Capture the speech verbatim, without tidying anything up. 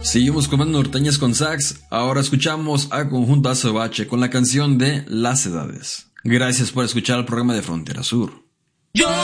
Seguimos con bandas norteñas con sax. Ahora escuchamos a Conjunto Azobache con la canción de Las Edades. Gracias por escuchar el programa de Frontera Sur. Yo